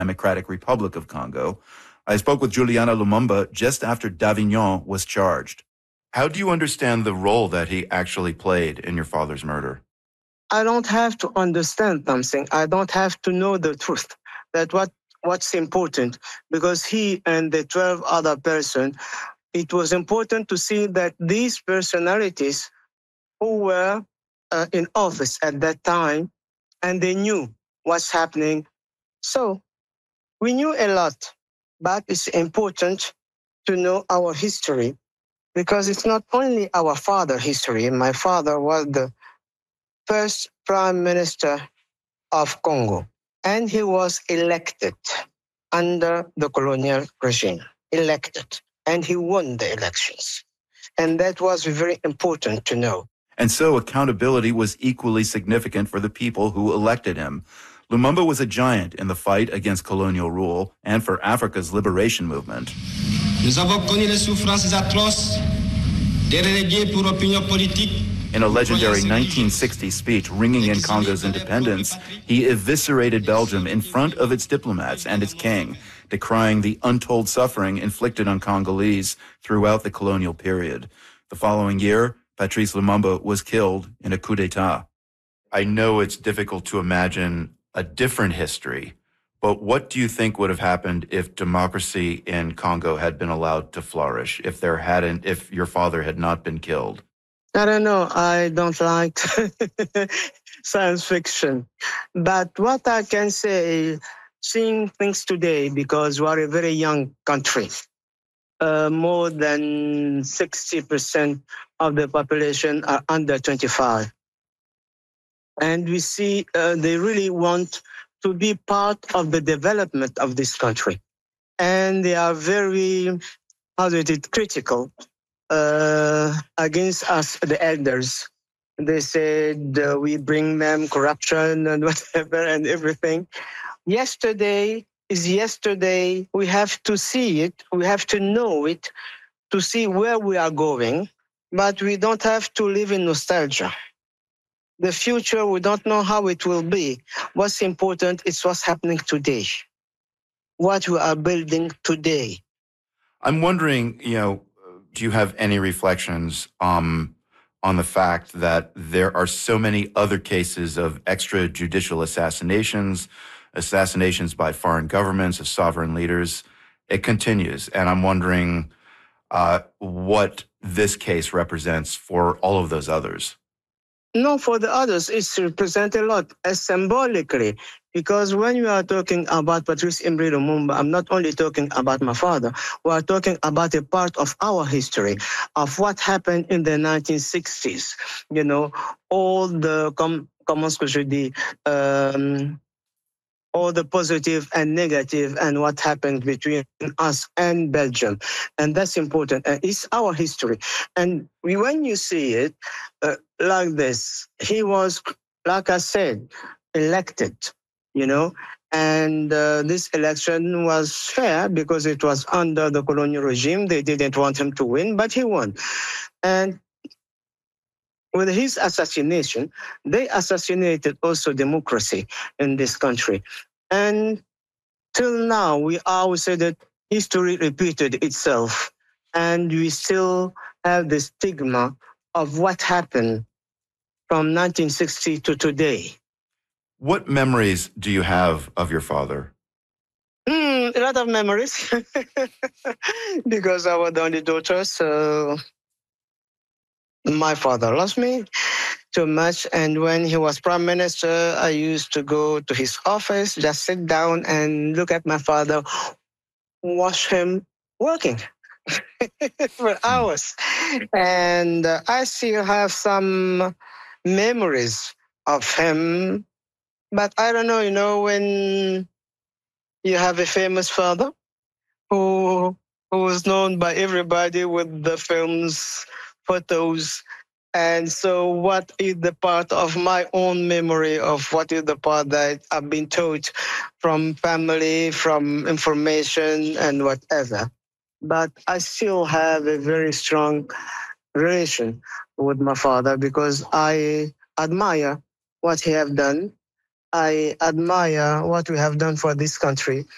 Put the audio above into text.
Democratic Republic of Congo. I spoke with Juliana Lumumba just after Davignon was charged. How do you understand the role that he actually played in your father's murder? I don't have to understand something. I don't have to know the truth. That what's important, because he and the 12 other persons, it was important to see that these personalities who were in office at that time, and they knew what's happening. So we knew a lot, but it's important to know our history, because it's not only our father's history. My father was the first prime minister of Congo, and he was elected under the colonial regime, elected, and he won the elections. And that was very important to know. And so accountability was equally significant for the people who elected him. Lumumba was a giant in the fight against colonial rule and for Africa's liberation movement. Nous avons connu les souffrances atroces des relégués pour opinion politique. In a legendary 1960 speech ringing in Congo's independence, he eviscerated Belgium in front of its diplomats and its king, decrying the untold suffering inflicted on Congolese throughout the colonial period. The following year, Patrice Lumumba was killed in a coup d'etat. I know it's difficult to imagine a different history, but what do you think would have happened if democracy in Congo had been allowed to flourish, if your father had not been killed? I don't know. I don't like science fiction. But what I can say, seeing things today, because we are a very young country, more than 60% of the population are under 25. And we see they really want to be part of the development of this country. And they are very, critical against us, the elders. They said we bring them corruption and whatever and everything. Yesterday is yesterday. We have to see it. We have to know it to see where we are going. But we don't have to live in nostalgia. The future, we don't know how it will be. What's important is what's happening today, what we are building today. I'm wondering, do you have any reflections on the fact that there are so many other cases of extrajudicial assassinations by foreign governments of sovereign leaders? It continues, and I'm wondering what this case represents for all of those others. No, for the others, it represents a lot, symbolically, because when you are talking about Patrice Emery Lumumba, I'm not only talking about my father, we are talking about a part of our history, of what happened in the 1960s. All the, comment que je dis, all the positive and negative and what happened between us and Belgium. And that's important. And it's our history. And when you see it like this, he was, like I said, elected, and this election was fair because it was under the colonial regime. They didn't want him to win, but he won. And with his assassination, they assassinated also democracy in this country. And till now, we always say that history repeated itself. And we still have the stigma of what happened from 1960 to today. What memories do you have of your father? A lot of memories, because I was the only daughter, so my father loves me too much. And when he was prime minister, I used to go to his office, just sit down and look at my father, watch him working for hours. And I still have some memories of him. But I don't know, when you have a famous father who is known by everybody with the films, photos. And so what is the part of my own memory of what is the part that I've been taught from family, from information and whatever. But I still have a very strong relation with my father because I admire what he have done. I admire what we have done for this country.